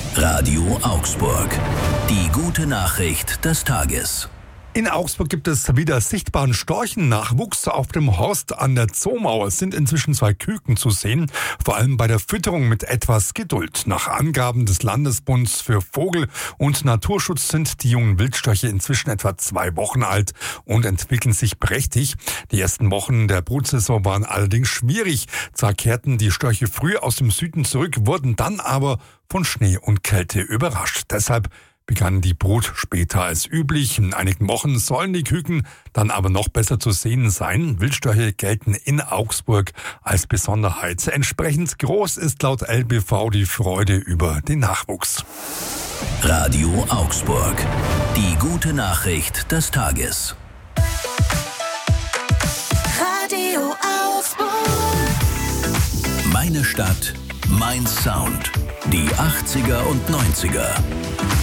Radio Augsburg. Die gute Nachricht des Tages. In Augsburg gibt es wieder sichtbaren Storchennachwuchs. Auf dem Horst an der Zoomauer sind inzwischen 2 Küken zu sehen, vor allem bei der Fütterung mit etwas Geduld. Nach Angaben des Landesbunds für Vogel- und Naturschutz sind die jungen Wildstörche inzwischen etwa 2 Wochen alt und entwickeln sich prächtig. Die ersten Wochen der Brutsaison waren allerdings schwierig. Zwar kehrten die Störche früh aus dem Süden zurück, wurden dann aber von Schnee und Kälte überrascht. Deshalb begann die Brut später als üblich. In einigen Wochen sollen die Küken dann aber noch besser zu sehen sein. Wildstörche gelten in Augsburg als Besonderheit. Entsprechend groß ist laut LBV die Freude über den Nachwuchs. Radio Augsburg. Die gute Nachricht des Tages. Radio Augsburg. Meine Stadt, mein Sound. Die 80er und 90er.